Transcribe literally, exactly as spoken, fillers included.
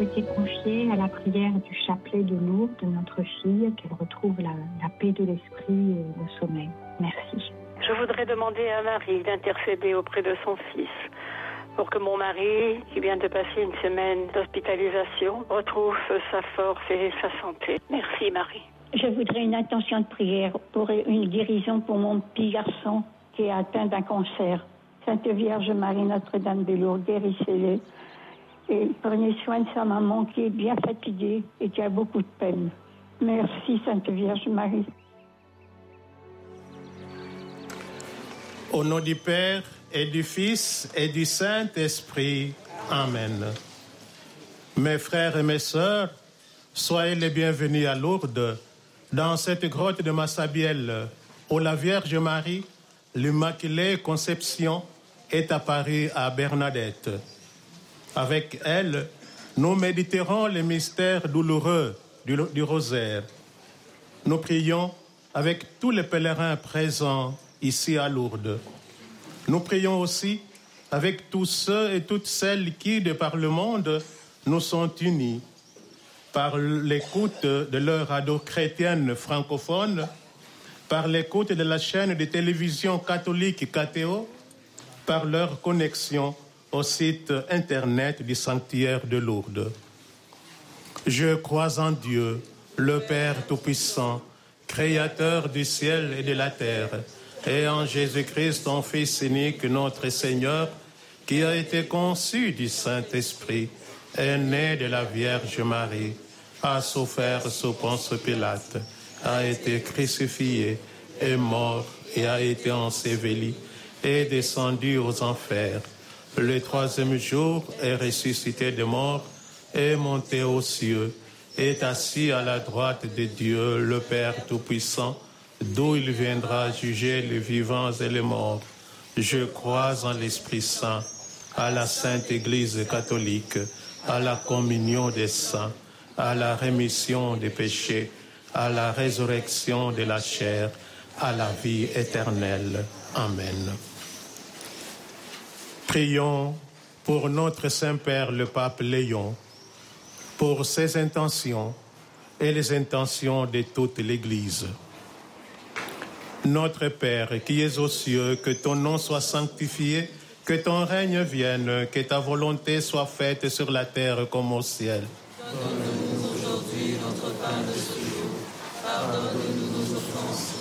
souhaité confier à la prière du chapelet de Lourdes de notre fille, qu'elle retrouve la, la paix de l'esprit et le sommeil. Merci. Je voudrais demander à Marie d'intercéder auprès de son fils pour que mon mari, qui vient de passer une semaine d'hospitalisation, retrouve sa force et sa santé. Merci Marie. Je voudrais une intention de prière pour une guérison pour mon petit garçon qui est atteint d'un cancer. Sainte Vierge Marie, Notre-Dame de Lourdes, guérissez-le. Et prenez soin de sa maman qui est bien fatiguée et qui a beaucoup de peine. Merci Sainte Vierge Marie. Au nom du Père et du Fils et du Saint-Esprit. Amen. Mes frères et mes sœurs, soyez les bienvenus à Lourdes, dans cette grotte de Massabielle, où la Vierge Marie, l'Immaculée Conception, est apparue à Bernadette. Avec elle, nous méditerons les mystères douloureux du, du rosaire. Nous prions avec tous les pèlerins présents ici à Lourdes. Nous prions aussi avec tous ceux et toutes celles qui, de par le monde, nous sont unis par l'écoute de leur radio chrétienne francophone, par l'écoute de la chaîne de télévision catholique K T O, par leur connexion au site internet du sanctuaire de Lourdes. Je crois en Dieu, le Père Tout-Puissant, Créateur du ciel et de la terre, et en Jésus-Christ, ton Fils unique, notre Seigneur, qui a été conçu du Saint-Esprit, est né de la Vierge Marie, a souffert sous Ponce Pilate, a été crucifié, est mort et a été enseveli, est descendu aux enfers. Le troisième jour est ressuscité de mort, est monté aux cieux, est assis à la droite de Dieu, le Père Tout-Puissant, d'où il viendra juger les vivants et les morts. Je crois en l'Esprit Saint, à la Sainte Église catholique, à la communion des saints, à la rémission des péchés, à la résurrection de la chair, à la vie éternelle. Amen. Prions pour notre Saint-Père le Pape Léon, pour ses intentions et les intentions de toute l'Église. Notre Père qui es aux cieux, que ton nom soit sanctifié, que ton règne vienne, que ta volonté soit faite sur la terre comme au ciel. Donne-nous